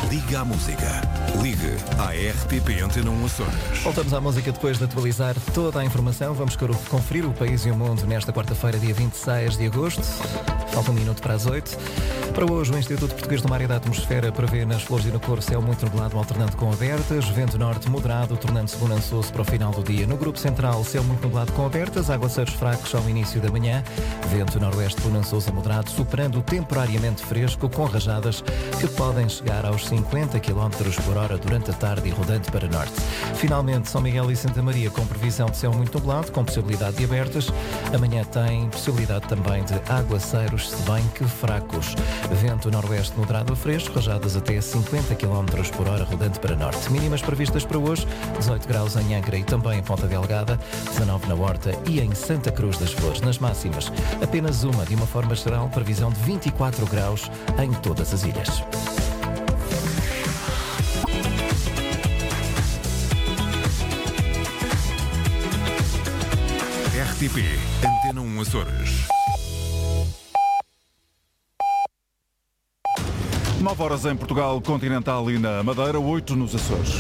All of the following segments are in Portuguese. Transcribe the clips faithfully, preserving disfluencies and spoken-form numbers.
Liga à música. Ligue à R T P Antena um Açores. Voltamos à música depois de atualizar toda a informação. Vamos conferir o país e o mundo nesta quarta-feira, dia vinte e seis de agosto. Falta um minuto para as oito. Para hoje, o Instituto Português do Mar e da Atmosfera prevê nas Flores e no Coro céu muito nublado, alternando com abertas, vento norte moderado, tornando-se bonançoso para o final do dia. No Grupo Central, céu muito nublado com abertas, aguaceiros fracos ao início da manhã, vento noroeste bonançoso a moderado, superando temporariamente fresco, com rajadas que podem chegar aos cinquenta quilómetros por hora durante a tarde e rodante para norte. Finalmente, São Miguel e Santa Maria com previsão de céu muito nublado, com possibilidade de abertas. Amanhã tem possibilidade também de aguaceiros, se bem que fracos. Vento noroeste moderado a fresco, rajadas até cinquenta quilómetros por hora, rodante para norte. Mínimas previstas para hoje, dezoito graus em Angra e também em Ponta Delgada, dezanove na Horta e em Santa Cruz das Flores. Nas máximas, apenas uma, de uma forma geral, previsão de vinte e quatro graus em todas as ilhas. R T P Antena um Açores. nove horas em Portugal continental e na Madeira, oito nos Açores.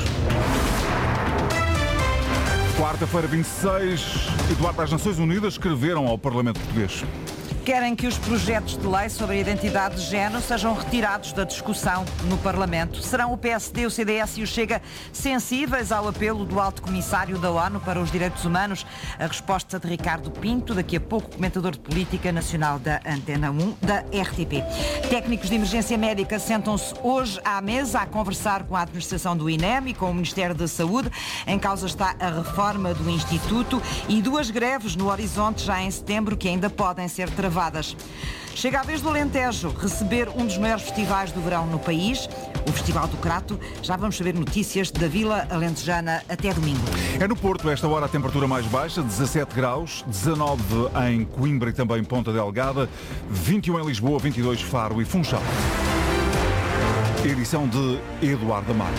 Quarta-feira, vinte e seis, Eduardo, as Nações Unidas escreveram ao Parlamento Português. Querem que os projetos de lei sobre a identidade de género sejam retirados da discussão no Parlamento. Serão o P S D, o C D S e o Chega sensíveis ao apelo do Alto Comissário da ONU para os Direitos Humanos? A resposta de Ricardo Pinto, daqui a pouco comentador de política nacional da Antena um, da R T P. Técnicos de emergência médica sentam-se hoje à mesa a conversar com a administração do I N E M e com o Ministério da Saúde. Em causa está a reforma do Instituto e duas greves no horizonte já em setembro que ainda podem ser travadas. Chega a vez do Alentejo receber um dos maiores festivais do verão no país, o Festival do Crato. Já vamos saber notícias da Vila Alentejana até domingo. É no Porto, esta hora a temperatura mais baixa, dezassete graus, dezanove em Coimbra e também Ponta Delgada, vinte e um em Lisboa, vinte e dois Faro e Funchal. Edição de Eduardo Amaro.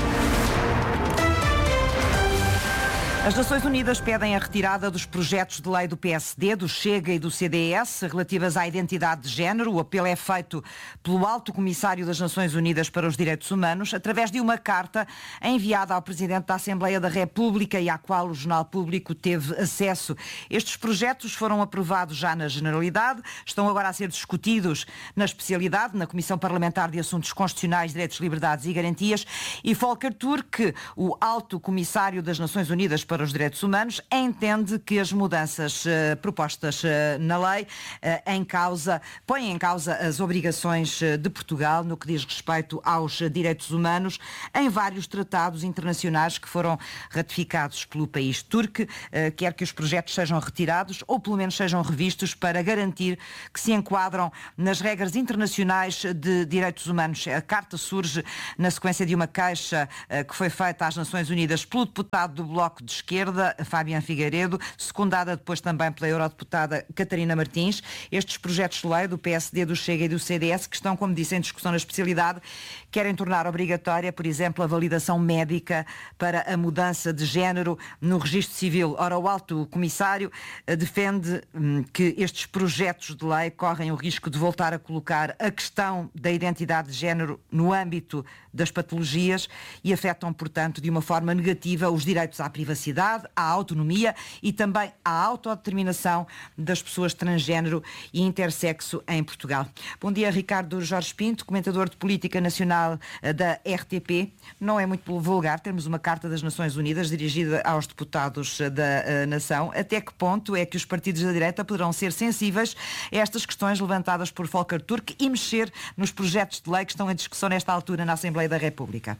As Nações Unidas pedem a retirada dos projetos de lei do P S D, do Chega e do C D S relativas à identidade de género. O apelo é feito pelo Alto Comissário das Nações Unidas para os Direitos Humanos através de uma carta enviada ao Presidente da Assembleia da República e à qual o Jornal Público teve acesso. Estes projetos foram aprovados já na Generalidade, estão agora a ser discutidos na especialidade, na Comissão Parlamentar de Assuntos Constitucionais, Direitos, Liberdades e Garantias, e Volker Turk, o Alto Comissário das Nações Unidas para os Direitos Humanos, entende que as mudanças uh, propostas uh, na lei uh, em causa, põem em causa as obrigações uh, de Portugal no que diz respeito aos uh, direitos humanos em vários tratados internacionais que foram ratificados pelo país. Turque uh, quer que os projetos sejam retirados ou pelo menos sejam revistos para garantir que se enquadram nas regras internacionais de direitos humanos. A carta surge na sequência de uma queixa uh, que foi feita às Nações Unidas pelo deputado do Bloco de Esquerda, Fabiano Figueiredo, secundada depois também pela eurodeputada Catarina Martins. Estes projetos de lei do P S D, do Chega e do C D S, que estão, como disse, em discussão na especialidade, querem tornar obrigatória, por exemplo, a validação médica para a mudança de género no registro civil. Ora, o Alto Comissário defende hum, que estes projetos de lei correm o risco de voltar a colocar a questão da identidade de género no âmbito das patologias e afetam, portanto, de uma forma negativa os direitos à privacidade, à autonomia e também à autodeterminação das pessoas transgénero e intersexo em Portugal. Bom dia, Ricardo Jorge Pinto, comentador de política nacional da R T P. Não é muito vulgar termos uma carta das Nações Unidas dirigida aos deputados da uh, nação. Até que ponto é que os partidos da direita poderão ser sensíveis a estas questões levantadas por Volker Turk e mexer nos projetos de lei que estão em discussão nesta altura na Assembleia da República?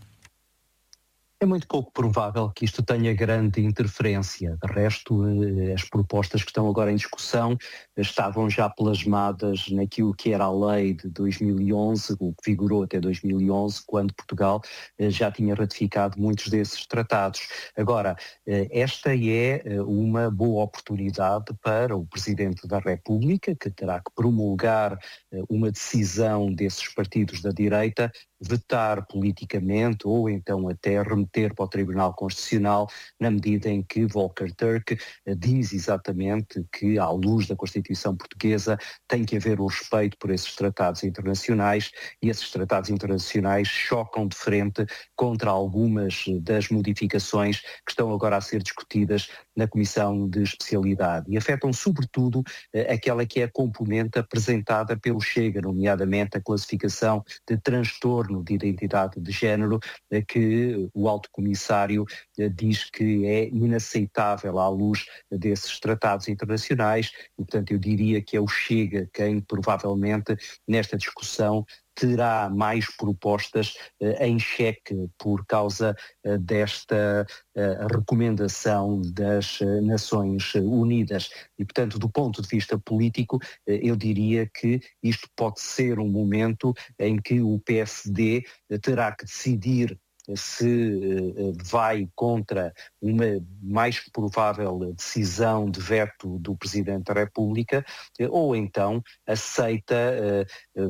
É muito pouco provável que isto tenha grande interferência. De resto, as propostas que estão agora em discussão estavam já plasmadas naquilo que era a lei de dois mil e onze, o que vigorou até dois mil e onze, quando Portugal já tinha ratificado muitos desses tratados. Agora, esta é uma boa oportunidade para o Presidente da República, que terá que promulgar uma decisão desses partidos da direita, vetar politicamente ou então até remeter remeter para o Tribunal Constitucional, na medida em que Volker Turk diz exatamente que, à luz da Constituição portuguesa, tem que haver o respeito por esses tratados internacionais, e esses tratados internacionais chocam de frente contra algumas das modificações que estão agora a ser discutidas na Comissão de Especialidade, e afetam sobretudo aquela que é a componente apresentada pelo Chega, nomeadamente a classificação de transtorno de identidade de género, que o Alto Comissário diz que é inaceitável à luz desses tratados internacionais, e portanto eu diria que é o Chega quem provavelmente nesta discussão terá mais propostas uh, em xeque por causa uh, desta uh, recomendação das uh, Nações Unidas. E, portanto, do ponto de vista político, uh, eu diria que isto pode ser um momento em que o P S D uh, terá que decidir se uh, vai contra uma mais provável decisão de veto do Presidente da República, uh, ou então aceita uh,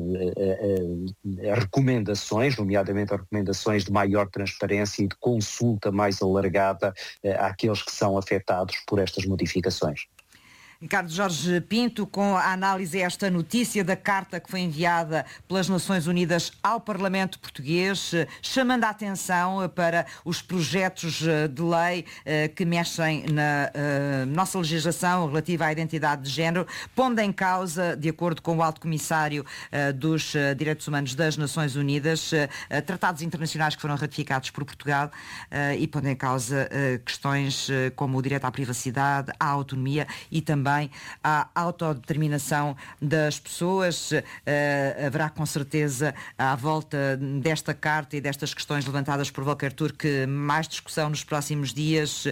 uh, uh, recomendações, nomeadamente as recomendações de maior transparência e de consulta mais alargada uh, àqueles que são afetados por estas modificações. Ricardo Jorge Pinto, com a análise a esta notícia da carta que foi enviada pelas Nações Unidas ao Parlamento Português, chamando a atenção para os projetos de lei que mexem na nossa legislação relativa à identidade de género, pondo em causa, de acordo com o Alto Comissário dos Direitos Humanos das Nações Unidas, tratados internacionais que foram ratificados por Portugal e pondo em causa questões como o direito à privacidade, à autonomia e também à autodeterminação das pessoas. Uh, haverá com certeza à volta desta carta e destas questões levantadas por Volker Turk mais discussão nos próximos dias,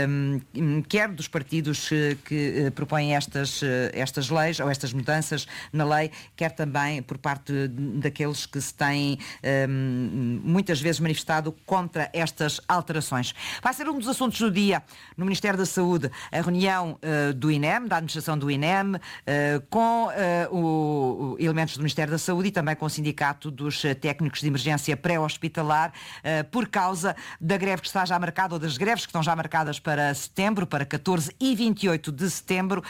um, quer dos partidos que uh, propõem estas, uh, estas leis ou estas mudanças na lei, quer também por parte daqueles que se têm um, muitas vezes manifestado contra estas alterações. Vai ser um dos assuntos do dia no Ministério da Saúde, a reunião uh, do I N E M, da administração do I N E M, uh, com uh, o, o elementos do Ministério da Saúde e também com o Sindicato dos Técnicos de Emergência Pré-Hospitalar, uh, por causa da greve que está já marcada, ou das greves que estão já marcadas para setembro, para catorze e vinte e oito de setembro,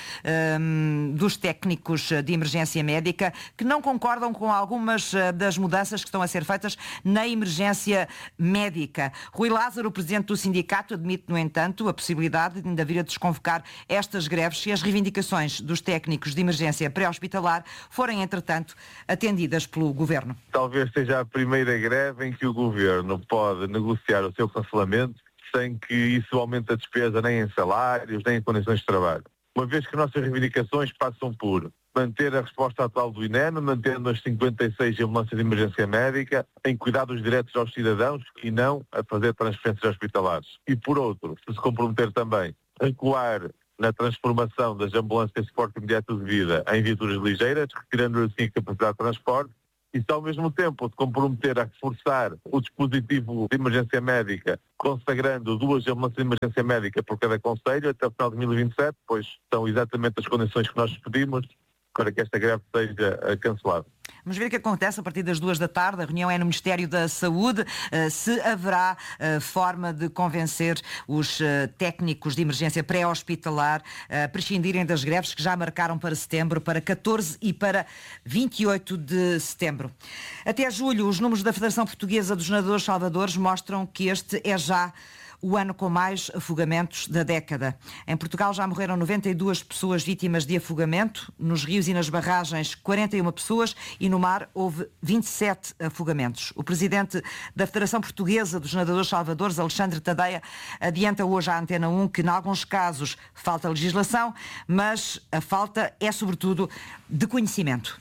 um, dos técnicos de emergência médica, que não concordam com algumas uh, das mudanças que estão a ser feitas na emergência médica. Rui Lázaro, o presidente do sindicato, admite, no entanto, a possibilidade de ainda vir a desconvocar estas greves se as reivindicações dos técnicos de emergência pré-hospitalar forem, entretanto, atendidas pelo Governo. Talvez seja a primeira greve em que o Governo pode negociar o seu cancelamento sem que isso aumente a despesa nem em salários, nem em condições de trabalho. Uma vez que nossas reivindicações passam por manter a resposta atual do I N E M, mantendo as cinquenta e seis ambulâncias de emergência médica, em cuidados diretos aos cidadãos e não a fazer transferências hospitalares. E, por outro, se se comprometer também a recuar na transformação das ambulâncias de suporte imediato de vida em viaturas ligeiras, retirando assim a capacidade de transporte, e se ao mesmo tempo se comprometer a reforçar o dispositivo de emergência médica, consagrando duas ambulâncias de emergência médica por cada concelho até o final de dois mil e vinte e sete, pois são exatamente as condições que nós pedimos para que esta greve seja cancelada. Vamos ver o que acontece a partir das duas da tarde. A reunião é no Ministério da Saúde. Uh, se haverá uh, forma de convencer os uh, técnicos de emergência pré-hospitalar a uh, prescindirem das greves que já marcaram para setembro, para catorze e para vinte e oito de setembro. Até julho, os números da Federação Portuguesa dos Nadadores Salvadores mostram que este é já o ano com mais afogamentos da década. Em Portugal já morreram noventa e duas pessoas vítimas de afogamento, nos rios e nas barragens quarenta e uma pessoas e no mar houve vinte e sete afogamentos. O presidente da Federação Portuguesa dos Nadadores Salvadores, Alexandre Tadeia, adianta hoje à Antena um que, em alguns casos, falta legislação, mas a falta é, sobretudo, de conhecimento.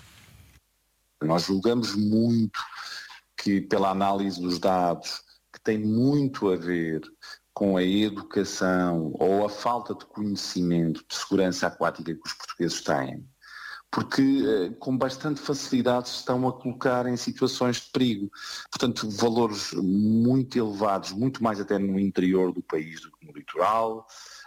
Nós julgamos muito que, pela análise dos dados, que tem muito a ver com a educação ou a falta de conhecimento de segurança aquática que os portugueses têm, porque com bastante facilidade se estão a colocar em situações de perigo. Portanto, valores muito elevados, muito mais até no interior do país do que no litoral,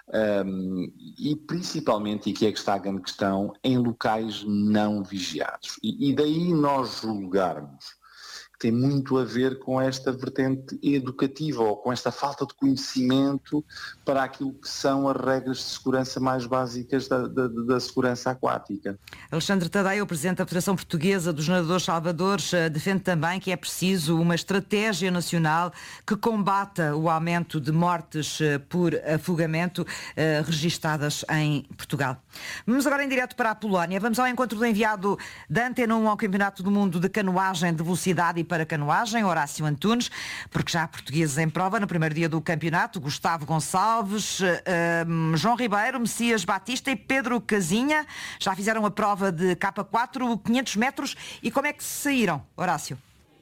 um, e principalmente, e aqui é que está a grande questão, em locais não vigiados. E, e daí nós julgarmos tem muito a ver com esta vertente educativa ou com esta falta de conhecimento para aquilo que são as regras de segurança mais básicas da, da, da segurança aquática. Alexandre Tadeu, o Presidente da Federação Portuguesa dos Nadadores Salvadores, defende também que é preciso uma estratégia nacional que combata o aumento de mortes por afogamento eh, registadas em Portugal. Vamos agora em direto para a Polónia. Vamos ao encontro do enviado da Antena um ao Campeonato do Mundo de Canoagem de Velocidade e para Canoagem, Horácio Antunes, porque já há portugueses em prova no primeiro dia do campeonato, Gustavo Gonçalves, uh, João Ribeiro, Messias Batista e Pedro Casinha. Já fizeram a prova de K quatro, quinhentos metros. E como é que se saíram, Horácio?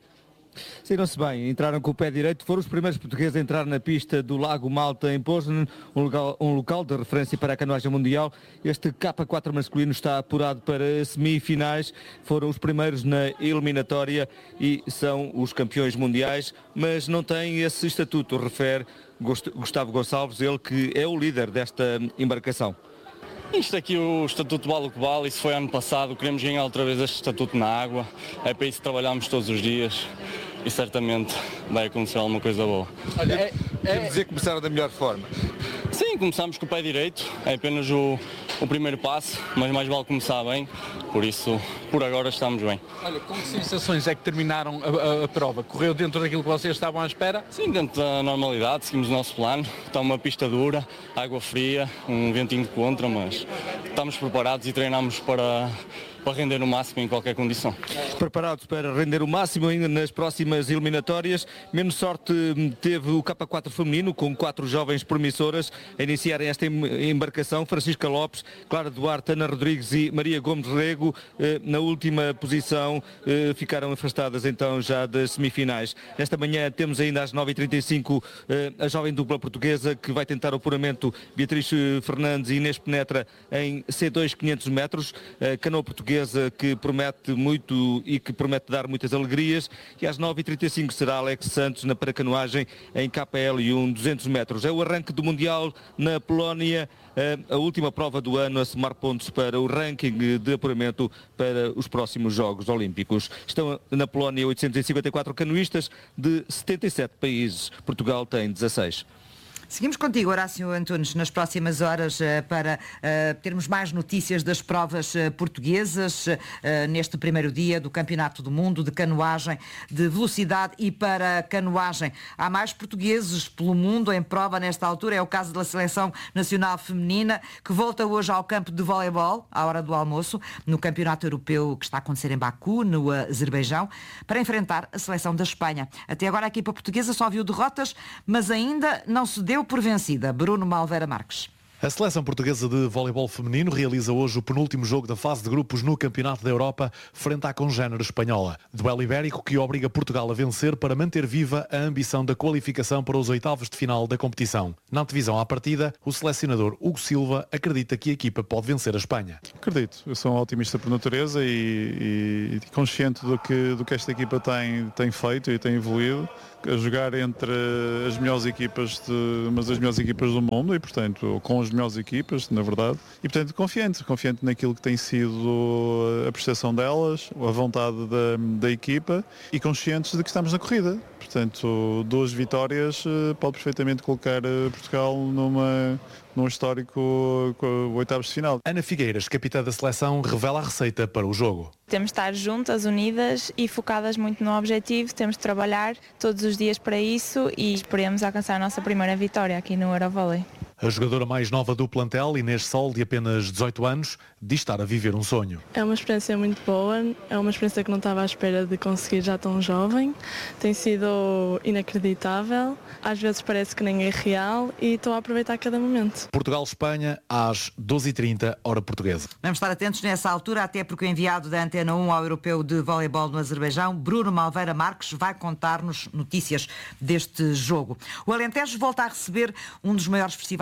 Saíram-se bem, entraram com o pé direito, foram os primeiros portugueses a entrar na pista do Lago Malta em Poznan, um local, um local de referência para a canoagem mundial. Este K quatro masculino está apurado para semifinais, foram os primeiros na eliminatória e são os campeões mundiais, mas não têm esse estatuto, refere Gustavo Gonçalves, ele que é o líder desta embarcação. Isto aqui, o Estatuto vale o que vale, isso foi ano passado, queremos ganhar outra vez este Estatuto na água, é para isso que trabalhamos todos os dias e certamente vai acontecer alguma coisa boa. Olha, é, é... quer dizer que começaram da melhor forma? Sim, começamos com o pé direito, é apenas o, o primeiro passo, mas mais vale começar bem, por isso, por agora estamos bem. Olha, com que sensações é que terminaram a, a, a prova? Correu dentro daquilo que vocês estavam à espera? Sim, dentro da normalidade, seguimos o nosso plano, está uma pista dura, água fria, um ventinho de contra, mas estamos preparados e treinamos para... para render o máximo em qualquer condição. Preparados para render o máximo ainda nas próximas eliminatórias. Menos sorte teve o K quatro feminino, com quatro jovens promissoras a iniciarem esta embarcação. Francisca Lopes, Clara Duarte, Ana Rodrigues e Maria Gomes Rego, na última posição, ficaram afastadas então já das semifinais. Nesta manhã temos ainda às nove e trinta e cinco a jovem dupla portuguesa que vai tentar o apuramento, Beatriz Fernandes e Inês Penetra em C dois quinhentos metros. A canoa portuguesa que promete muito e que promete dar muitas alegrias, e às nove e trinta e cinco será Alex Santos na paracanoagem em K L um duzentos metros. É o arranque do Mundial na Polónia, a última prova do ano a somar pontos para o ranking de apuramento para os próximos Jogos Olímpicos. Estão na Polónia oitocentos e cinquenta e quatro canoístas de setenta e sete países. Portugal tem dezasseis. Seguimos contigo, Horácio Antunes, nas próximas horas para uh, termos mais notícias das provas uh, portuguesas uh, neste primeiro dia do Campeonato do Mundo de Canoagem de Velocidade e para Canoagem. Há mais portugueses pelo mundo em prova nesta altura. É o caso da Seleção Nacional Feminina, que volta hoje ao campo de voleibol, à hora do almoço, no Campeonato Europeu que está a acontecer em Baku, no Azerbaijão, para enfrentar a seleção da Espanha. Até agora a equipa portuguesa só viu derrotas, mas ainda não se deu por vencida. Bruno Malveira Marques. A seleção portuguesa de voleibol feminino realiza hoje o penúltimo jogo da fase de grupos no Campeonato da Europa frente à congénere espanhola. Duelo ibérico que obriga Portugal a vencer para manter viva a ambição da qualificação para os oitavos de final da competição. Na antevisão à partida, o selecionador Hugo Silva acredita que a equipa pode vencer a Espanha. Acredito, eu sou um otimista por natureza e, e consciente do que, do que esta equipa tem, tem feito e tem evoluído, a jogar entre as melhores equipas, de, umas das melhores equipas do mundo e, portanto, com as melhores equipas, na verdade, e, portanto, confiante, confiante naquilo que tem sido a prestação delas, a vontade da, da equipa e conscientes de que estamos na corrida. Portanto, duas vitórias pode perfeitamente colocar Portugal numa, num histórico oitavos de final. Ana Figueiras, capitã da seleção, revela a receita para o jogo. Temos de estar juntas, unidas e focadas muito no objetivo. Temos de trabalhar todos os dias para isso e esperemos alcançar a nossa primeira vitória aqui no Eurovôlei. A jogadora mais nova do plantel, Inês Sol, de apenas dezoito anos, diz estar a viver um sonho. É uma experiência muito boa, é uma experiência que não estava à espera de conseguir já tão jovem. Tem sido inacreditável, às vezes parece que nem é real e estou a aproveitar cada momento. Portugal-Espanha às doze e trinta, hora portuguesa. Vamos estar atentos nessa altura, até porque o enviado da Antena um ao Europeu de Voleibol no Azerbaijão, Bruno Malveira Marques, vai contar-nos notícias deste jogo. O Alentejo volta a receber um dos maiores festivais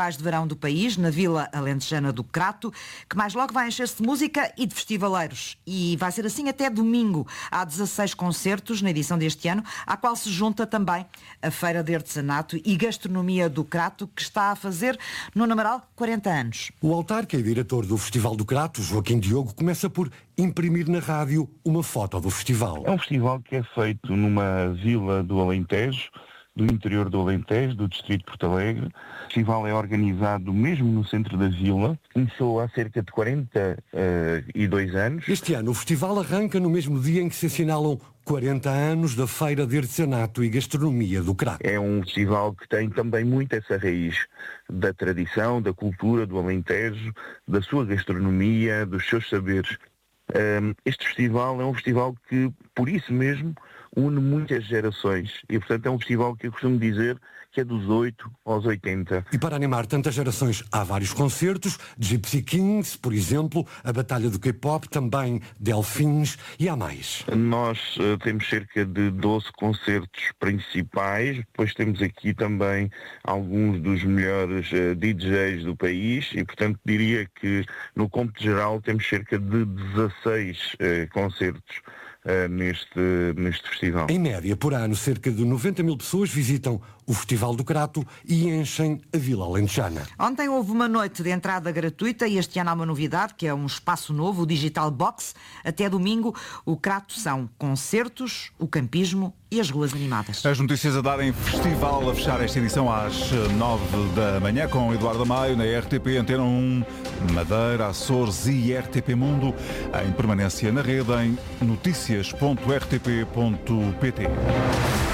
festivais de verão do país, na Vila Alentejana do Crato, que mais logo vai encher-se de música e de festivaleiros. E vai ser assim até domingo. Há dezasseis concertos na edição deste ano, à qual se junta também a Feira de Artesanato e Gastronomia do Crato, que está a fazer, no Amaral, quarenta anos. O autarca e diretor do Festival do Crato, Joaquim Diogo, começa por imprimir na rádio uma foto do festival. É um festival que é feito numa vila do Alentejo, do interior do Alentejo, do distrito de Porto Alegre. O festival é organizado mesmo no centro da vila. Começou há cerca de quarenta e dois anos. Este ano o festival arranca no mesmo dia em que se assinalam quarenta anos da Feira de Artesanato e Gastronomia do Crato. É um festival que tem também muito essa raiz da tradição, da cultura do Alentejo, da sua gastronomia, dos seus saberes. Este festival é um festival que, por isso mesmo, une muitas gerações e, portanto, é um festival que eu costumo dizer que é dos oito aos oitenta. E para animar tantas gerações, há vários concertos, Gypsy Kings, por exemplo, a Batalha do K-Pop, também Delfins e há mais. Nós uh, temos cerca de doze concertos principais, depois temos aqui também alguns dos melhores uh, D Js do país e, portanto, diria que no cômputo geral temos cerca de dezasseis uh, concertos Uh, neste, neste festival. Em média, por ano, cerca de noventa mil pessoas visitam o Festival do Crato e enchem a Vila Alentejana. Ontem houve uma noite de entrada gratuita e este ano há uma novidade, que é um espaço novo, o Digital Box. Até domingo, o Crato são concertos, o campismo e as ruas animadas. As notícias a dar em festival, a fechar esta edição às nove da manhã com Eduardo Maio na R T P Antena um, Madeira, Açores e R T P Mundo, em permanência na rede em notícias ponto r t p ponto p t.